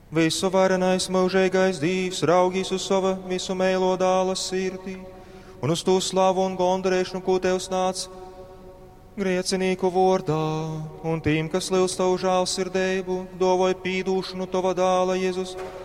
Visu varenais mūžīgais Dievs raugīs uz sava visu mēlo dāla sirdī, un uz to slavu un gondarēšanu, ko Tevs nāc griecinīku vārdā, un tiem, kas liels Tavu žēlsirdību, dovoj pīdūšanu Tava dāla Jēzus